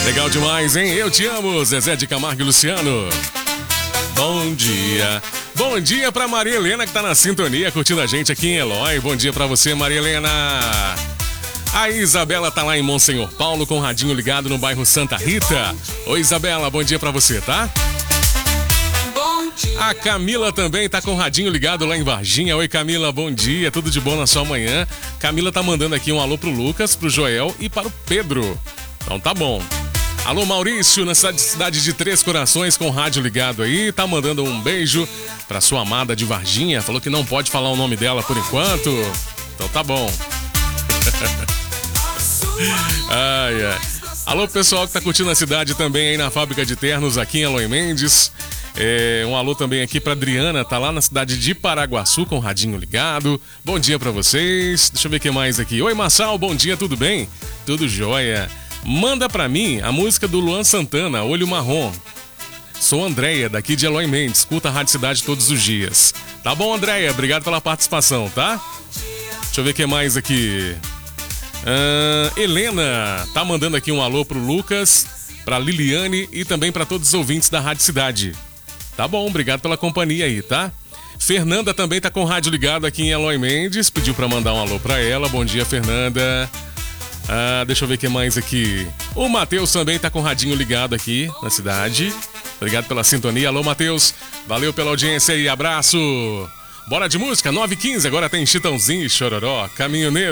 Legal demais, hein? Eu te amo, Zezé de Camargo e Luciano. Bom dia. Bom dia pra Maria Helena, que tá na sintonia, curtindo a gente aqui em Eloy. Bom dia pra você, Maria Helena. A Isabela tá lá em Monsenhor Paulo com o radinho ligado no bairro Santa Rita. Oi, Isabela, bom dia pra você, tá? A Camila também tá com o radinho ligado lá em Varginha. Oi, Camila, bom dia, tudo de bom na sua manhã. Camila tá mandando aqui um alô pro Lucas, pro Joel e para o Pedro. Então tá bom. Alô, Maurício, na cidade de Três Corações, com o rádio ligado aí. Tá mandando um beijo pra sua amada de Varginha. Falou que não pode falar o nome dela por enquanto. Então tá bom. Ai, ai. Alô, pessoal que tá curtindo a cidade também aí na fábrica de ternos aqui em Eloy Mendes. Um alô também aqui pra Adriana, tá lá na cidade de Paraguaçu com o radinho ligado. Bom dia pra vocês. Deixa eu ver o que mais aqui. Oi, Marçal, bom dia, tudo bem? Tudo jóia. Manda pra mim a música do Luan Santana, Olho Marrom. Sou Andréia, daqui de Eloy Mendes, escuta a Rádio Cidade todos os dias. Tá bom, Andréia? Obrigado pela participação, tá? Deixa eu ver o que mais aqui. Helena tá mandando aqui um alô pro Lucas, pra Liliane e também pra todos os ouvintes da Rádio Cidade. Tá bom, obrigado pela companhia aí, tá? Fernanda também tá com o rádio ligado aqui em Eloy Mendes, pediu pra mandar um alô pra ela. Bom dia, Fernanda. Deixa eu ver o que mais aqui. O Matheus também tá com o radinho ligado aqui na cidade. Obrigado pela sintonia. Alô, Matheus. Valeu pela audiência aí. Abraço. Bora de música, 9h15. Agora tem Chitãozinho e Chororó, Caminhoneiro.